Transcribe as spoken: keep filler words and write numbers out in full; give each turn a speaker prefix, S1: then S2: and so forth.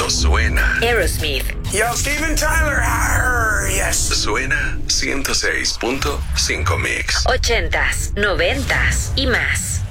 S1: cuando suena
S2: Aerosmith.
S3: Yo, Steven Tyler. Arr, yes.
S1: Suena ciento seis punto cinco Mix.
S2: Ochentas, noventas y más.